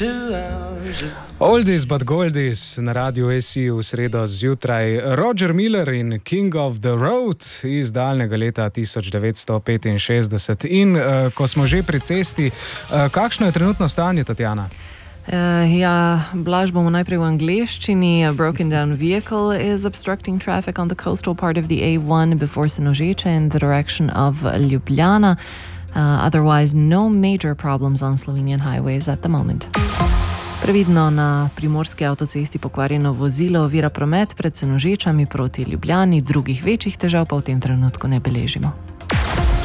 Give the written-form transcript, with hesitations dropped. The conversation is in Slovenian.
Oldies but goldies na radiju SI v sredo zjutraj. Roger Miller in King of the Road iz daljnega leta 1965. In ko smo že pri cesti, kakšno je trenutno stanje, Tatjana? Blaž bomo najprej v angleščini. A broken down vehicle is obstructing traffic on the coastal part of the A1 before Senožeče in the direction of Ljubljana. Otherwise, no major problems on Slovenian highways at the moment. Previdno, na primorski avtocesti pokvarjeno vozilo ovira promet pred Senožečami proti Ljubljani, drugih večjih težav pa v tem trenutku ne beležimo.